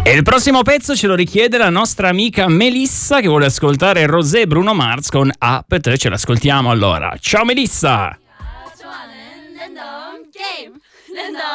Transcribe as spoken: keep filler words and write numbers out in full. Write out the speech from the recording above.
E il prossimo pezzo ce lo richiede la nostra amica Melissa, che vuole ascoltare Rosé Bruno Mars con A per te. Ce l'ascoltiamo allora. Ciao Melissa!